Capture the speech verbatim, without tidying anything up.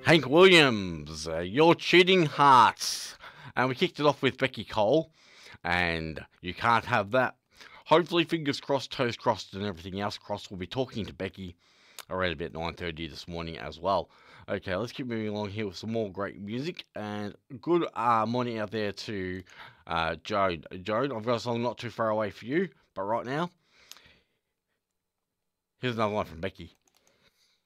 Hank Williams, uh, Your Cheating Hearts. And we kicked it off with Becky Cole, and You Can't Have That. Hopefully, fingers crossed, toes crossed, and everything else crossed. We'll be talking to Becky around about nine thirty this morning as well. Okay, let's keep moving along here with some more great music, and good uh, morning out there to uh, Joan. Joan, I've got a song not too far away for you, but right now, here's another one from Becky.